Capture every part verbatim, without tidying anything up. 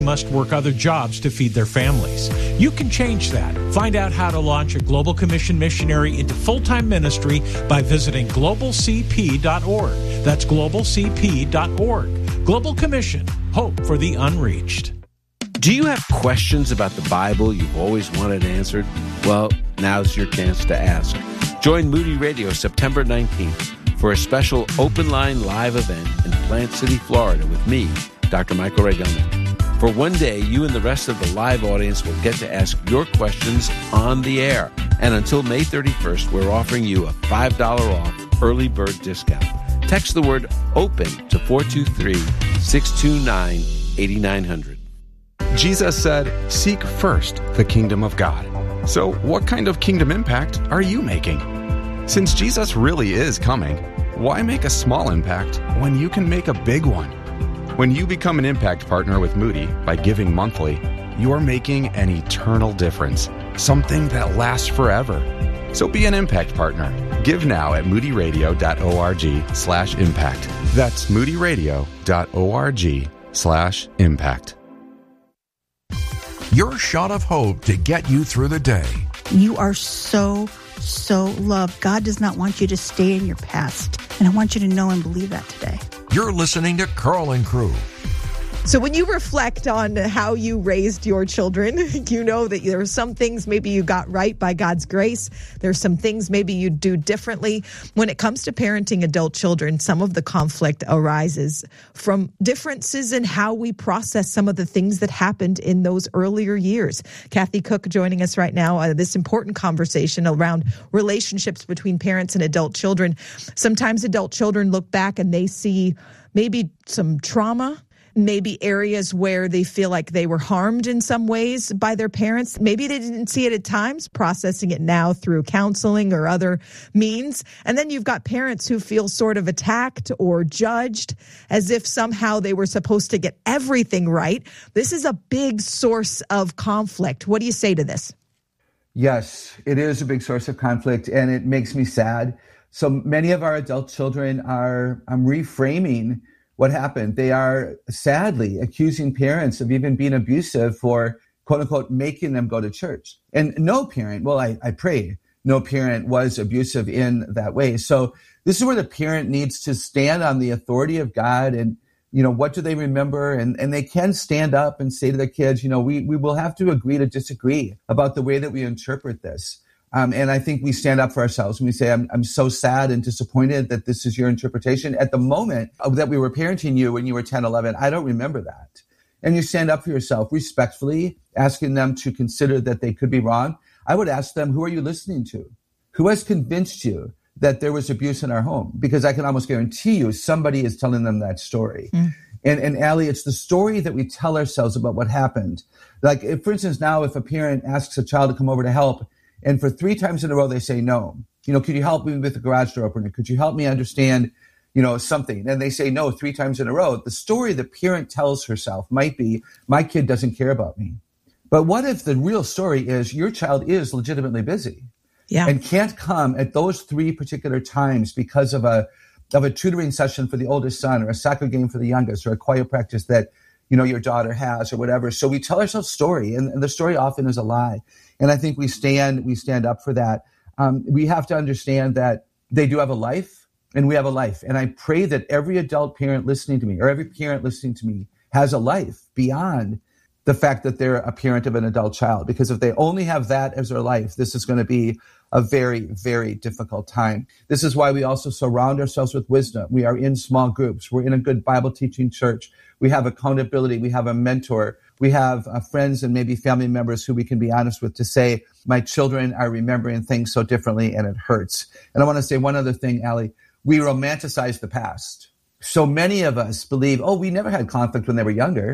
must work other jobs to feed their families. You can change that. Find out how to launch a Global Commission missionary into full-time ministry by visiting global c p dot org. That's global c p dot org. Global Commission, hope for the unreached. Do you have questions about the Bible you've always wanted answered? Well, now's your chance to ask. Join Moody Radio September nineteenth for a special open line live event in Plant City, Florida with me, Doctor Michael Regelman. For one day, you and the rest of the live audience will get to ask your questions on the air. And until May thirty-first, we're offering you a five dollars off early bird discount. Text the word OPEN to four two three, six two nine, eight nine zero zero. Jesus said, "Seek first the kingdom of God." So what kind of kingdom impact are you making? Since Jesus really is coming, why make a small impact when you can make a big one? When you become an impact partner with Moody by giving monthly, you are making an eternal difference, something that lasts forever. So be an impact partner. Give now at moodyradio.org slash impact. That's moodyradio.org slash impact. Your shot of hope to get you through the day. You are so, so loved. God does not want you to stay in your past. And I want you to know and believe that today. You're listening to Carl and Crew. So when you reflect on how you raised your children, you know that there are some things maybe you got right by God's grace. There's some things maybe you do differently. When it comes to parenting adult children, some of the conflict arises from differences in how we process some of the things that happened in those earlier years. Kathy Cook joining us right now. Uh, this important conversation around relationships between parents and adult children. Sometimes adult children look back and they see maybe some trauma, maybe areas where they feel like they were harmed in some ways by their parents. Maybe they didn't see it at times, processing it now through counseling or other means. And then you've got parents who feel sort of attacked or judged as if somehow they were supposed to get everything right. This is a big source of conflict. What do you say to this? Yes, it is a big source of conflict, and it makes me sad. So many of our adult children are um, reframing what happened. They are sadly accusing parents of even being abusive for, quote unquote, making them go to church. And no parent, well, I, I pray no parent was abusive in that way. So this is where the parent needs to stand on the authority of God and, you know, what do they remember? And, and they can stand up and say to their kids, you know, we, we will have to agree to disagree about the way that we interpret this. Um, and I think we stand up for ourselves and we say, I'm, I'm so sad and disappointed that this is your interpretation. At the moment that we were parenting you when you were ten, eleven, I don't remember that. And you stand up for yourself respectfully, asking them to consider that they could be wrong. I would ask them, who are you listening to? Who has convinced you that there was abuse in our home? Because I can almost guarantee you somebody is telling them that story. Mm. And, and Allie, it's the story that we tell ourselves about what happened. Like, if, for instance, now if a parent asks a child to come over to help, and for three times in a row, they say no. You know, could you help me with the garage door opener? Could you help me understand, you know, something? And they say no three times in a row. The story the parent tells herself might be, my kid doesn't care about me. But what if the real story is your child is legitimately busy yeah. and can't come at those three particular times because of a of a tutoring session for the oldest son or a soccer game for the youngest or a choir practice that, you know, your daughter has or whatever. So we tell ourselves story, and, and the story often is a lie. And I think we stand we stand up for that. Um, we have to understand that they do have a life, and we have a life. And I pray that every adult parent listening to me, or every parent listening to me, has a life beyond the fact that they're a parent of an adult child. Because if they only have that as their life, this is going to be a very, very difficult time. This is why we also surround ourselves with wisdom. We are in small groups. We're in a good Bible teaching church. We have accountability. We have a mentor. We have uh, friends and maybe family members who we can be honest with to say, my children are remembering things so differently and it hurts. And I want to say one other thing, Allie. We romanticize the past. So many of us believe, oh, we never had conflict when they were younger.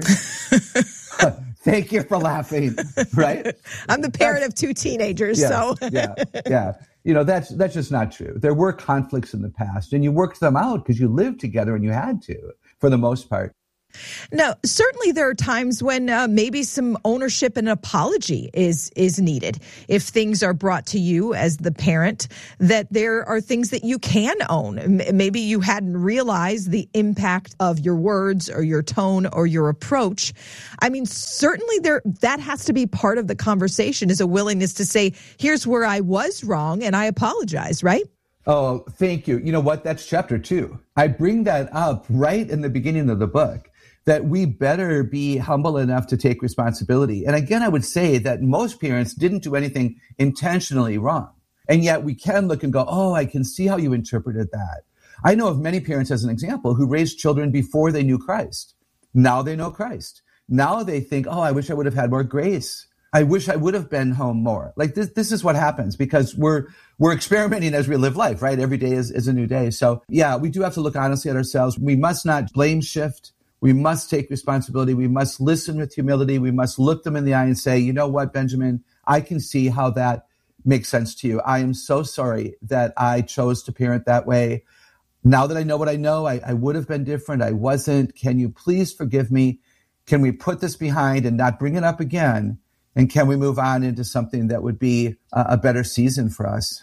Thank you for laughing, right? I'm the parent of two teenagers, yeah, so. yeah, yeah. You know, that's that's just not true. There were conflicts in the past, and you worked them out because you lived together and you had to, for the most part. Now, certainly there are times when uh, maybe some ownership and apology is is needed. If things are brought to you as the parent, that there are things that you can own. M- maybe you hadn't realized the impact of your words or your tone or your approach. I mean, certainly there that has to be part of the conversation, is a willingness to say, here's where I was wrong and I apologize, right? Oh, thank you. You know what? That's chapter two. I bring that up right in the beginning of the book, that we better be humble enough to take responsibility. And again, I would say that most parents didn't do anything intentionally wrong. And yet we can look and go, oh, I can see how you interpreted that. I know of many parents, as an example, who raised children before they knew Christ. Now they know Christ. Now they think, oh, I wish I would have had more grace. I wish I would have been home more. Like this, this is what happens because we're, we're experimenting as we live life, right? Every day is, is a new day. So yeah, we do have to look honestly at ourselves. We must not blame shift. We must take responsibility. We must listen with humility. We must look them in the eye and say, you know what, Benjamin, I can see how that makes sense to you. I am so sorry that I chose to parent that way. Now that I know what I know, I, I would have been different. I wasn't. Can you please forgive me? Can we put this behind and not bring it up again? And can we move on into something that would be a, a better season for us?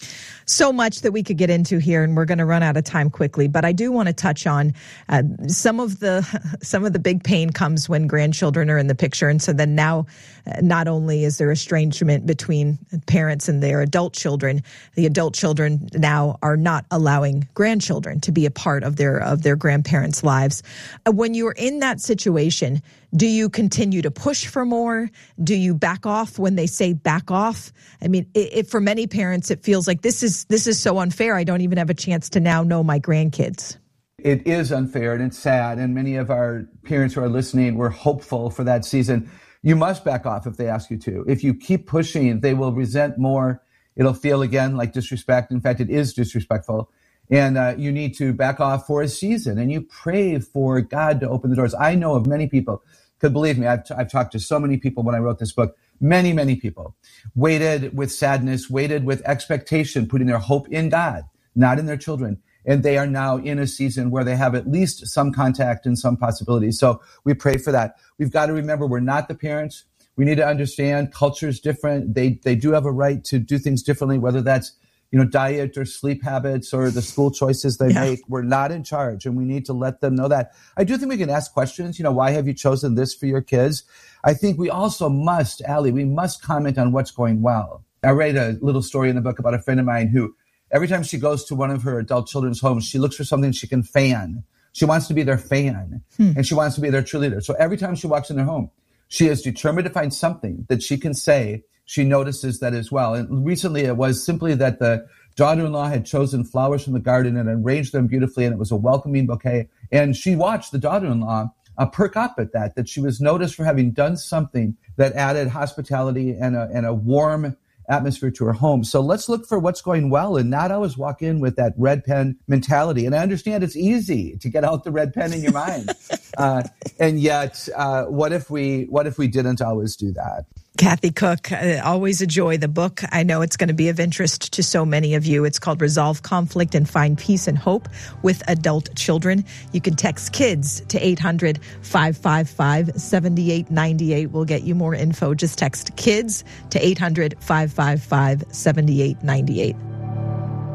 So much that we could get into here, and we're going to run out of time quickly. But I do want to touch on uh, some of the some of the big pain comes when grandchildren are in the picture, and so then now, uh, not only is there estrangement between parents and their adult children, the adult children now are not allowing grandchildren to be a part of their of their grandparents' lives. Uh, when you're in that situation, do you continue to push for more? Do you back off when they say back off? I mean, it, it, for many parents, it feels like this is this is so unfair. I don't even have a chance to now know my grandkids. It is unfair and it's sad. And many of our parents who are listening, we're hopeful for that season. You must back off if they ask you to. If you keep pushing, they will resent more. It'll feel again like disrespect. In fact, it is disrespectful. And uh, you need to back off for a season and you pray for God to open the doors. I know of many people, because believe me, I've, t- I've talked to so many people when I wrote this book, many, many people waited with sadness, waited with expectation, putting their hope in God, not in their children. And they are now in a season where they have at least some contact and some possibilities. So we pray for that. We've got to remember we're not the parents. We need to understand culture is different. They, they do have a right to do things differently, whether that's you know, diet or sleep habits or the school choices they yeah. make. We're not in charge, and we need to let them know that. I do think we can ask questions. You know, why have you chosen this for your kids? I think we also must, Allie, we must comment on what's going well. I read a little story in the book about a friend of mine who, every time she goes to one of her adult children's homes, she looks for something she can fan. She wants to be their fan, hmm. and she wants to be their cheerleader. So every time she walks in their home, she is determined to find something that she can say she notices that as well. And recently it was simply that the daughter-in-law had chosen flowers from the garden and arranged them beautifully, and it was a welcoming bouquet. And she watched the daughter-in-law uh, perk up at that, that she was noticed for having done something that added hospitality and a, and a warm atmosphere to her home. So let's look for what's going well and not always walk in with that red pen mentality. And I understand it's easy to get out the red pen in your mind. uh, and yet, uh, what if we what if we didn't always do that? Kathy Cook, uh, always a joy. The book, I know it's going to be of interest to so many of you. It's called Resolve Conflict and Find Peace and Hope with Adult Children. You can text KIDS to eight hundred, five five five, seven eight nine eight. We'll get you more info. Just text KIDS to eight hundred, five five five, seven eight nine eight.